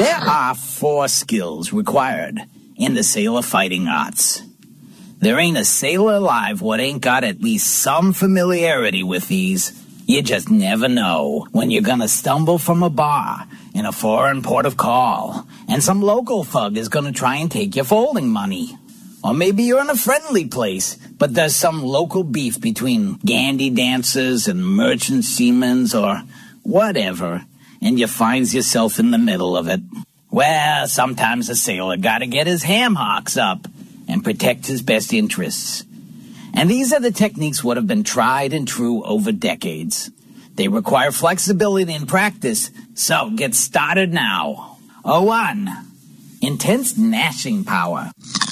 There are 4 skills required in the sailor fighting arts. There ain't a sailor alive what ain't got at least some familiarity with these. You just never know when you're gonna stumble from a bar in a foreign port of call, and some local thug is gonna try and take your folding money. Or maybe you're in a friendly place, but there's some local beef between gandy dancers and merchant seamen or whatever, and you finds yourself in the middle of it. Well, sometimes a sailor gotta get his ham hocks up and protect his best interests. And these are the techniques what have been tried and true over decades. They require flexibility and practice, so get started now. 1. Intense gnashing power.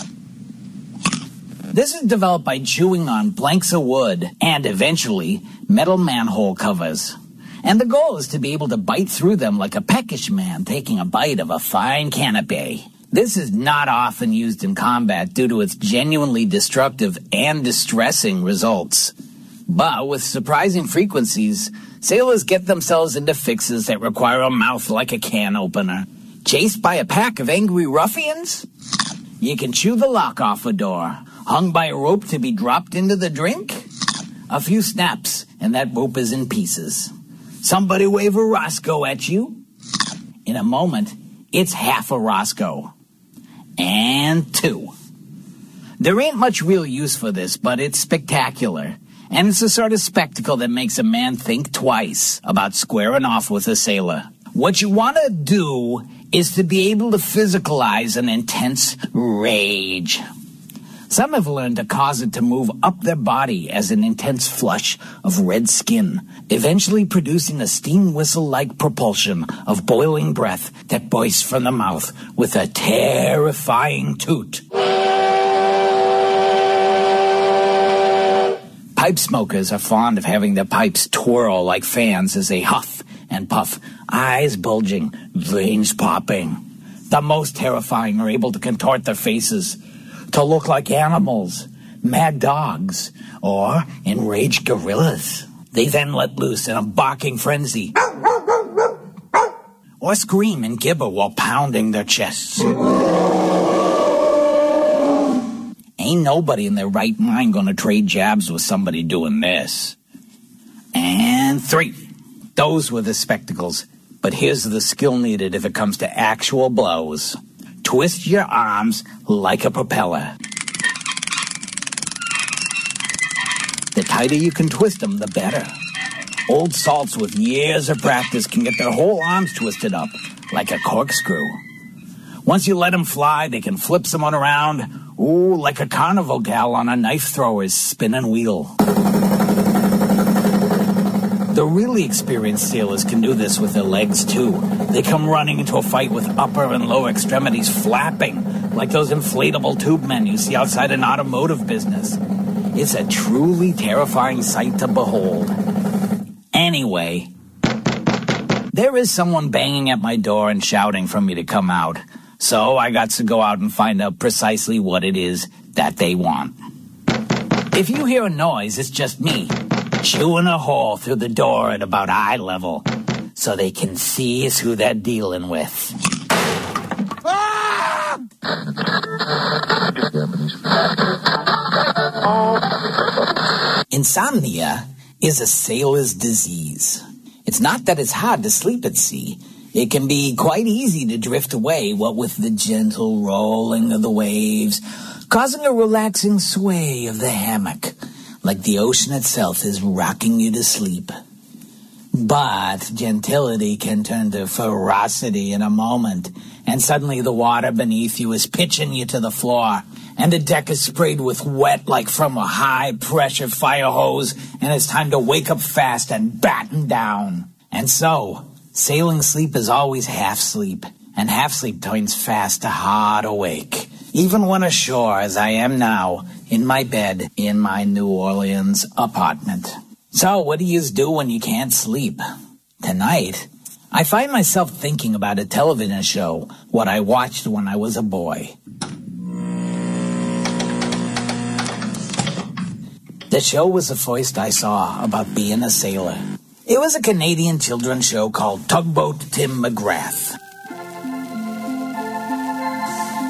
This is developed by chewing on blanks of wood and, eventually, metal manhole covers. And the goal is to be able to bite through them like a peckish man taking a bite of a fine canapé. This is not often used in combat due to its genuinely destructive and distressing results. But with surprising frequencies, sailors get themselves into fixes that require a mouth like a can opener. Chased by a pack of angry ruffians? You can chew the lock off a door. Hung by a rope to be dropped into the drink? A few snaps, and that rope is in pieces. Somebody wave a Roscoe at you? In a moment, it's half a Roscoe. And 2. There ain't much real use for this, but it's spectacular. And it's the sort of spectacle that makes a man think twice about squaring off with a sailor. What you want to do is to be able to physicalize an intense rage. Some have learned to cause it to move up their body as an intense flush of red skin, eventually producing a steam whistle-like propulsion of boiling breath that bursts from the mouth with a terrifying toot. Pipe smokers are fond of having their pipes twirl like fans as they huff and puff, eyes bulging, veins popping. The most terrifying are able to contort their faces to look like animals, mad dogs, or enraged gorillas. They then let loose in a barking frenzy, or scream and gibber while pounding their chests. Ain't nobody in their right mind gonna trade jabs with somebody doing this. And 3. Those were the spectacles, but here's the skill needed if it comes to actual blows. Twist your arms like a propeller. The tighter you can twist them, the better. Old salts with years of practice can get their whole arms twisted up like a corkscrew. Once you let them fly, they can flip someone around, like a carnival gal on a knife thrower's spinning wheel. The really experienced sailors can do this with their legs, too. They come running into a fight with upper and lower extremities flapping, like those inflatable tube men you see outside an automotive business. It's a truly terrifying sight to behold. Anyway, there is someone banging at my door and shouting for me to come out. So I got to go out and find out precisely what it is that they want. If you hear a noise, it's just me chewing a hole through the door at about eye level so they can see who they're dealing with. Insomnia is a sailor's disease. It's not that it's hard to sleep at sea. It can be quite easy to drift away, what with the gentle rolling of the waves, causing a relaxing sway of the hammock, like the ocean itself is rocking you to sleep. But gentility can turn to ferocity in a moment, and suddenly the water beneath you is pitching you to the floor, and the deck is sprayed with wet like from a high-pressure fire hose, and it's time to wake up fast and batten down. And so, sailing sleep is always half-sleep, and half-sleep turns fast to hard awake. Even when ashore, as I am now, in my bed in my New Orleans apartment. So, what do you do when you can't sleep? Tonight, I find myself thinking about a television show, what I watched when I was a boy. The show was the first I saw about being a sailor. It was a Canadian children's show called Tugboat Tim McGrath.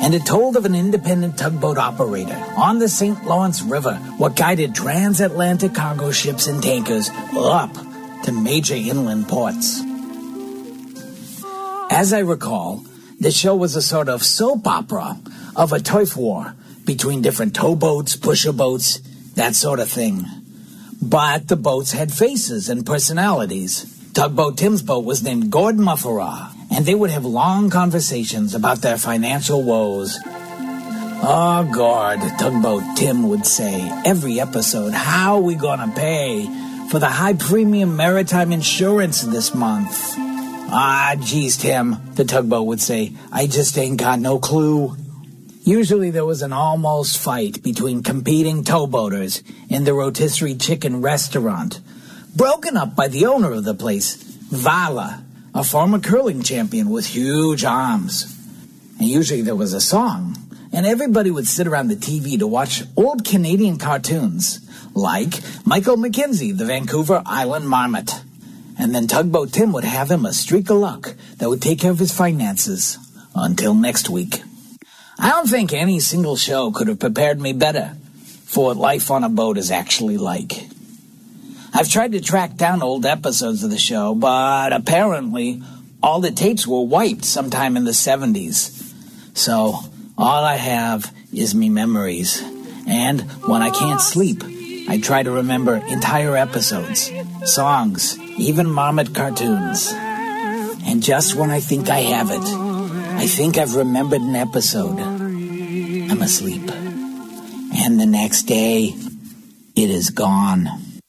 and it told of an independent tugboat operator on the St. Lawrence River what guided transatlantic cargo ships and tankers up to major inland ports. As I recall, the show was a sort of soap opera of a turf war between different towboats, pusher boats, that sort of thing. But the boats had faces and personalities. Tugboat Tim's boat was named Gordon Mufferaw, and they would have long conversations about their financial woes. "Oh, God," Tugboat Tim would say every episode, "how are we gonna pay for the high premium maritime insurance this month?" "Ah, geez, Tim," the tugboat would say, "I just ain't got no clue." Usually there was an almost fight between competing towboaters in the rotisserie chicken restaurant, broken up by the owner of the place, Vala, a former curling champion with huge arms. And usually there was a song, and everybody would sit around the TV to watch old Canadian cartoons, like Michael McKenzie, the Vancouver Island Marmot. And then Tugboat Tim would have him a streak of luck that would take care of his finances until next week. I don't think any single show could have prepared me better for what life on a boat is actually like. I've tried to track down old episodes of the show, but apparently all the tapes were wiped sometime in the 70s. So all I have is me memories. And when I can't sleep, I try to remember entire episodes, songs, even Marmot cartoons. And just when I think I have it, I think I've remembered an episode, I'm asleep. And the next day, it is gone.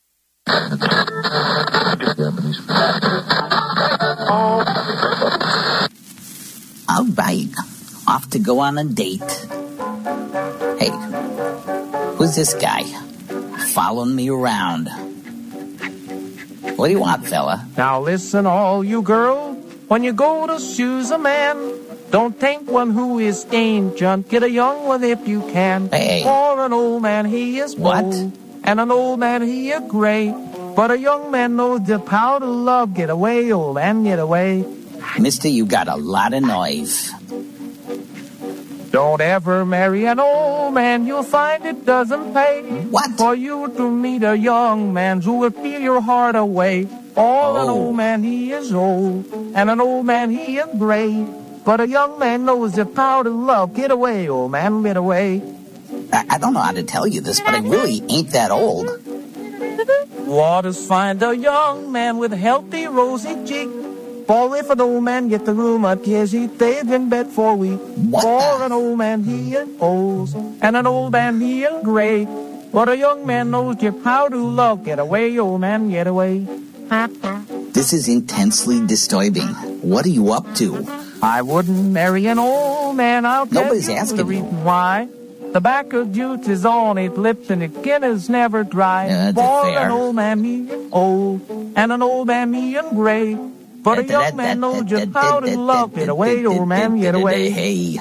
All right, off to go on a date. Hey, who's this guy following me around? What do you want, fella? Now listen, all you girls, when you go to choose a man, don't take one who is ancient. Get a young one if you can. Hey. For an old man he is What? old, and an old man he is gray. But a young man knows the power to love. Get away, old man, get away. Mister, you got a lot of noise. Don't ever marry an old man, you'll find it doesn't pay. What? For you to meet a young man who will feel your heart away. An old man he is old, and an old man he is gray. But a young man knows the power to love. Get away, old man, get away. I don't know how to tell you this, but I really ain't that old. Waters find a young man with a healthy, rosy cheek. For if an old man get the rheumatiz, he stays in bed for a week. What? For an old man he is old, and an old man he is gray. But a young man knows the power to love. Get away, old man, get away. This is intensely disturbing. What are you up to? I wouldn't marry an old man. I'll tell Nobody's you asking the you. reason why. Tobacco juice is on his lips and his skin is never dry. That's For fair. an old man he is old, and an old man he is gray. But a young man knows just how to love. Get away, old man, get away. Hey.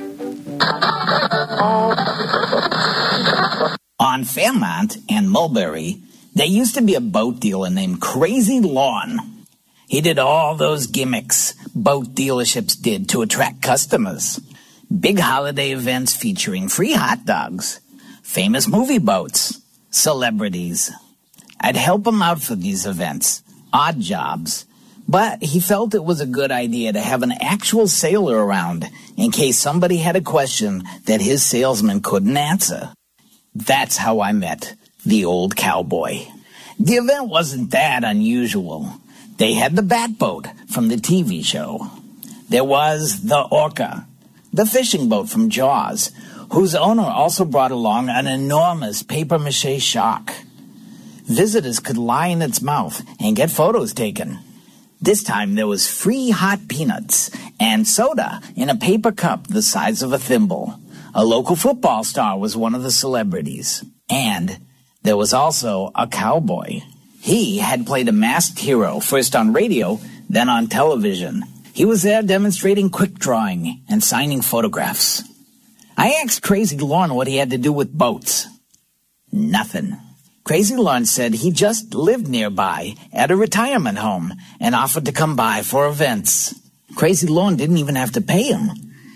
On Fairmont and Mulberry, there used to be a boat dealer named Crazy Lorne. He did all those gimmicks boat dealerships did to attract customers. Big holiday events featuring free hot dogs, famous movie boats, celebrities. I'd help him out for these events, odd jobs, but he felt it was a good idea to have an actual sailor around in case somebody had a question that his salesman couldn't answer. That's how I met the old cowboy. The event wasn't that unusual. They had the Bat Boat from the TV show. There was the Orca, the fishing boat from Jaws, whose owner also brought along an enormous papier-mâché shark. Visitors could lie in its mouth and get photos taken. This time there was free hot peanuts and soda in a paper cup the size of a thimble. A local football star was one of the celebrities. And there was also a cowboy. He had played a masked hero, first on radio, then on television. He was there demonstrating quick drawing and signing photographs. I asked Crazy Lorne what he had to do with boats. Nothing. Crazy Lorne said he just lived nearby at a retirement home and offered to come by for events. Crazy Lorne didn't even have to pay him.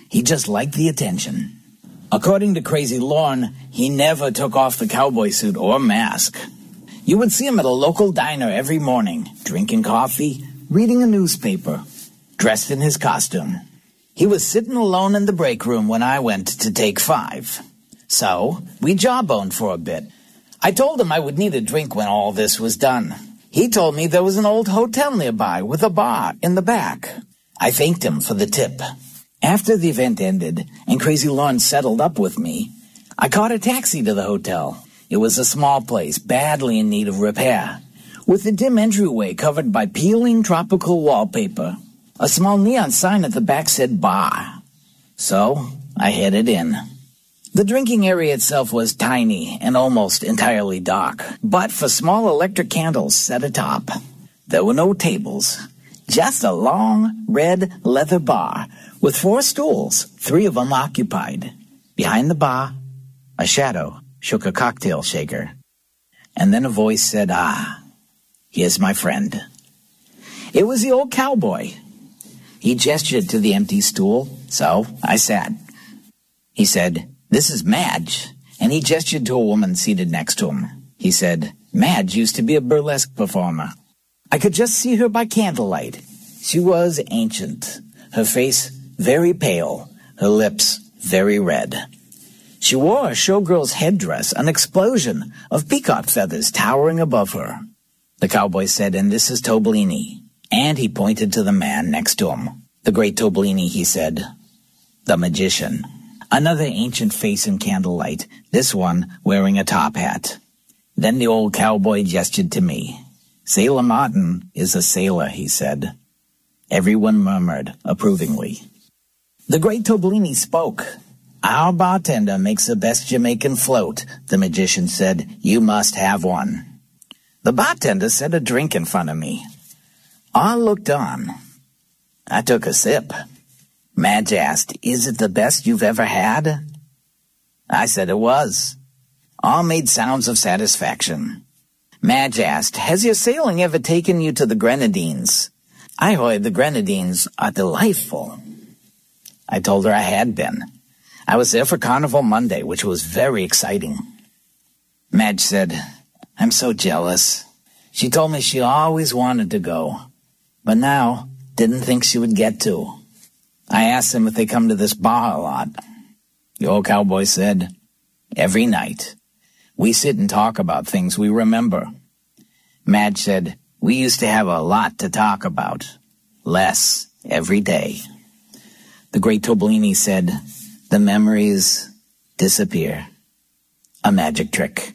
He just liked the attention. According to Crazy Lorne, he never took off the cowboy suit or mask. You would see him at a local diner every morning, drinking coffee, reading a newspaper, dressed in his costume. He was sitting alone in the break room when I went to take 5. So, we jawboned for a bit. I told him I would need a drink when all this was done. He told me there was an old hotel nearby with a bar in the back. I thanked him for the tip. After the event ended and Crazy Lorne settled up with me, I caught a taxi to the hotel. It was a small place, badly in need of repair, with a dim entryway covered by peeling tropical wallpaper. A small neon sign at the back said bar. So, I headed in. The drinking area itself was tiny and almost entirely dark, but for small electric candles set atop. There were no tables, just a long, red leather bar with 4 stools, 3 of them occupied. Behind the bar, a shadow shook a cocktail shaker. And then a voice said, here's my friend. It was the old cowboy. He gestured to the empty stool, so I sat. He said, "This is Madge," and he gestured to a woman seated next to him. He said, "Madge used to be a burlesque performer." I could just see her by candlelight. She was ancient, her face very pale, her lips very red. She wore a showgirl's headdress, an explosion of peacock feathers towering above her. The cowboy said, "And this is Tobolini." And he pointed to the man next to him. "The great Tobolini," he said. "The magician." Another ancient face in candlelight, this one wearing a top hat. Then the old cowboy gestured to me. "Sailor Martin is a sailor," he said. Everyone murmured approvingly. The great Tobolini spoke. "Our bartender makes the best Jamaican float," the magician said. "You must have one." The bartender set a drink in front of me. I looked on. I took a sip. Madge asked, "Is it the best you've ever had?" I said it was. All made sounds of satisfaction. Madge asked, "Has your sailing ever taken you to the Grenadines?" I heard the Grenadines are delightful. I told her I had been. I was there for Carnival Monday, which was very exciting. Madge said, "I'm so jealous." She told me she always wanted to go, but now didn't think she would get to. I asked them if they come to this bar a lot. The old cowboy said, "Every night. We sit and talk about things we remember." Madge said, "We used to have a lot to talk about. Less every day." The great Tobolini said, "The memories disappear. A magic trick."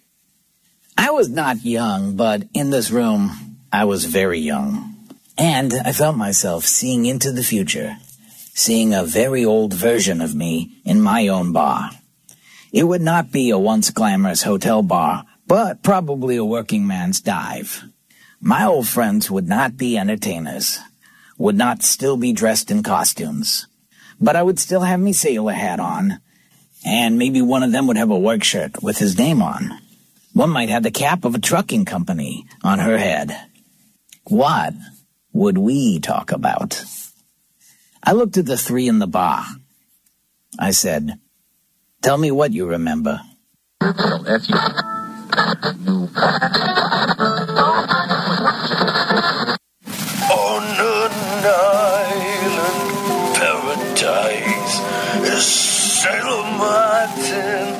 I was not young, but in this room, I was very young. And I felt myself seeing into the future, seeing a very old version of me in my own bar. It would not be a once glamorous hotel bar, but probably a working man's dive. My old friends would not be entertainers, would not still be dressed in costumes, but I would still have me sailor hat on, and maybe one of them would have a work shirt with his name on. One might have the cap of a trucking company on her head. What would we talk about? I looked at the 3 in the bar. I said, "Tell me what you remember." On an island paradise is Sailor Martin.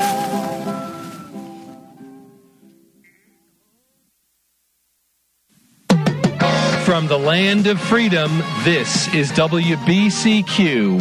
From the land of freedom, this is WBCQ